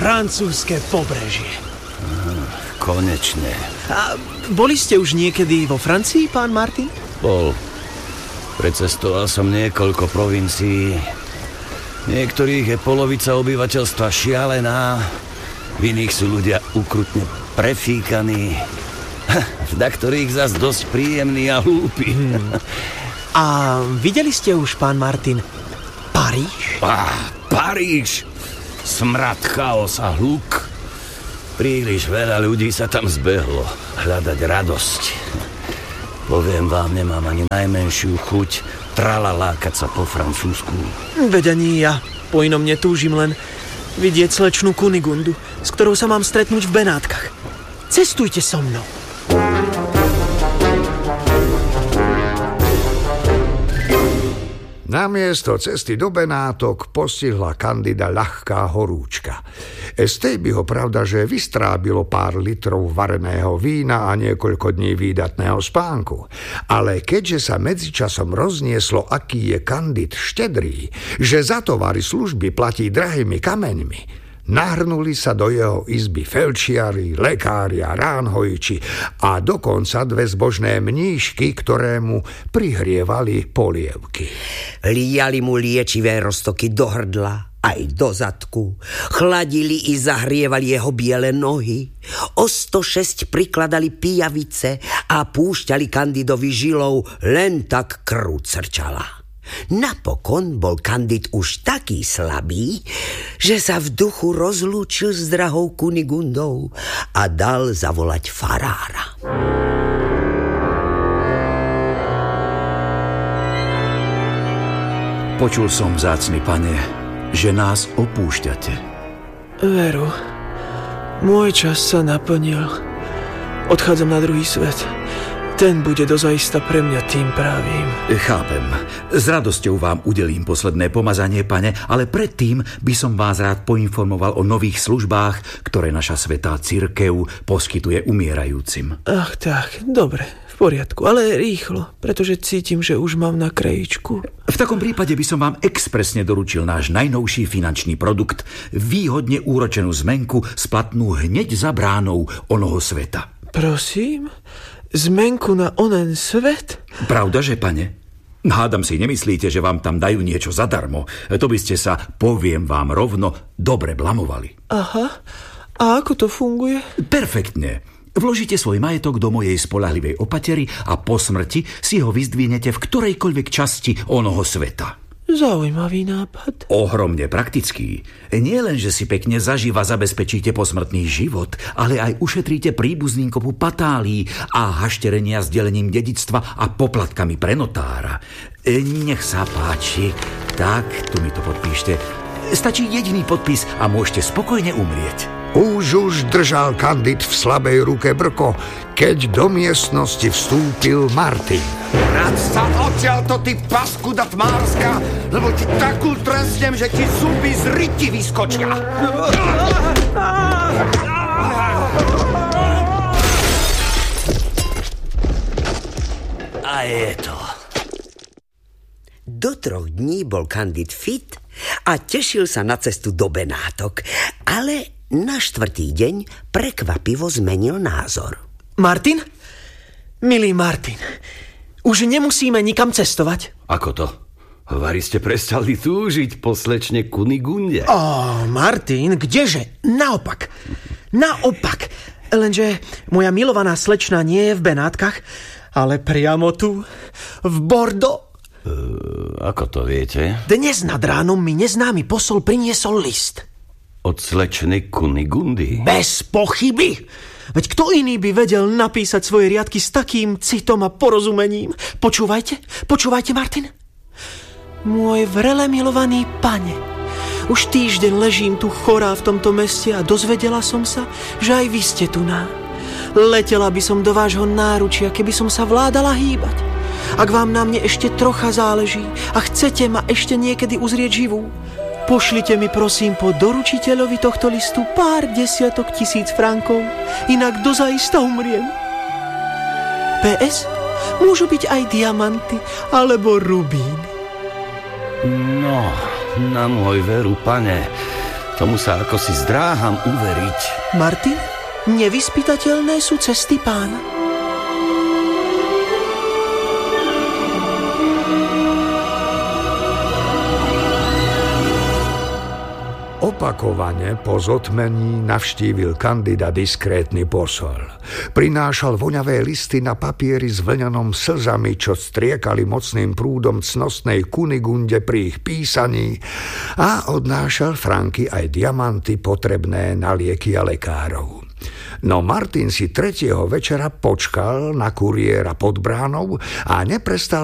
francúzske pobrežie. Konečne. A boli ste už niekedy vo Francii, pán Martin? Bol. Precestoval som niekoľko provincií. Niektorých je polovica obyvateľstva šialená, v iných sú ľudia ukrutne prefíkaní, v ktorých zas dosť príjemní a hlúpi. A videli ste už, pán Martin, Paríž? Paríž! Smrad, chaos a hluk. Príliš veľa ľudí sa tam zbehlo hľadať radosť. Poviem vám, nemám ani najmenšiu chuť tralalákať sa po Francúzsku. Veď ani ja. Po inom netúžim, len vidieť slečnú Kunigundu, s ktorou sa mám stretnúť v Benátkach. Cestujte so mnou. Namiesto cesty do Benátok postihla Candida ľahká horúčka. Z tej by ho pravda, že vystrábilo pár litrov vareného vína a niekoľko dní výdatného spánku. Ale keďže sa medzičasom roznieslo, aký je Candid štedrý, že za tovary služby platí drahými kameňmi, nahrnuli sa do jeho izby felčiari, lekári a ránhojči a dokonca dve zbožné mníšky, ktoré mu prihrievali polievky. Liali mu liečivé roztoky do hrdla aj do zadku. Chladili i zahrievali jeho biele nohy. O 106 prikladali pijavice a púšťali Candidovi žilou, len tak krv crčala. Napokon bol Candid už taký slabý, že sa v duchu rozlúčil s drahou Kunigundou a dal zavolať farára. Počul som, vzácny pane, že nás opúšťate. Veru, môj čas sa naplnil. Odchádzam na druhý svet. Ten bude dozaista pre mňa tým pravým. Chápem. S radosťou vám udelím posledné pomazanie, pane, ale predtým by som vás rád poinformoval o nových službách, ktoré naša svätá cirkev poskytuje umierajúcim. Ach tak, dobre, v poriadku, ale rýchlo, pretože cítim, že už mám na krajičku. V takom prípade by som vám expresne doručil náš najnovší finančný produkt, výhodne úročenú zmenku splatnú hneď za bránou onoho sveta. Prosím? Zmenku na onen svet? Pravda, že, pane? Hádam si, nemyslíte, že vám tam dajú niečo zadarmo. To by ste sa, poviem vám rovno, dobre blamovali. Aha, a ako to funguje? Perfektne. Vložíte svoj majetok do mojej spoľahlivej opatery a po smrti si ho vyzdvihnete v ktorejkoľvek časti onoho sveta. Zaujímavý nápad. Ohromne praktický. Nie len, že si pekne zaživa zabezpečíte posmrtný život, ale aj ušetríte príbuzným kopu patálí a hašterenia s delením dedičstva a poplatkami pre notára. Nech sa páči. Tak, tu mi to podpíšte. Stačí jediný podpis a môžete spokojne umrieť. Už držal Candid v slabej ruke brko, keď do miestnosti vstúpil Martin. Vrať sa odtiaľto, ty paskuda tmárska, lebo ti takú trestnem, že ti zuby z ryti vyskočia. A je to. Do 3 dní bol Candid fit a tešil sa na cestu do Benátok, ale na 4. deň prekvapivo zmenil názor. Martin? Milý Martin, už nemusíme nikam cestovať. Ako to? Vari ste prestali túžiť po slečne Kunigunde? Martin, kdeže? Naopak. Lenže moja milovaná slečna nie je v Benátkach, ale priamo tu, v Bordeaux. Ako to viete? Dnes nad ránom mi neznámy posol priniesol list. Od slečny Kunigundy? Bez pochyby. Veď kto iný by vedel napísať svoje riadky s takým citom a porozumením? Počúvajte, Martin. Môj vrele milovaný pane, už týždeň ležím tu chorá v tomto meste a dozvedela som sa, že aj vy ste tu ná. Letela by som do vášho náručia, keby som sa vládala hýbať. Ak vám na mne ešte trocha záleží a chcete ma ešte niekedy uzrieť živú, pošlite mi prosím po doručiteľovi tohto listu pár desiatok tisíc frankov, inak dozaista umriem. PS, môžu byť aj diamanty alebo rubíny. No, na môj veru, pane, Tomu sa ako si zdráham uveriť. Martin, nevyspytateľné sú cesty Pána. Opakovane po zotmení navštívil Kandida diskrétny posol. Prinášal voňavé listy na papieri s vlňanom slzami, čo striekali mocným prúdom cnostnej Kunigunde pri ich písaní, a odnášal franky aj diamanty potrebné na lieky a lekárov. No Martin si 3. večera počkal na kuriéra pod bránou a neprestal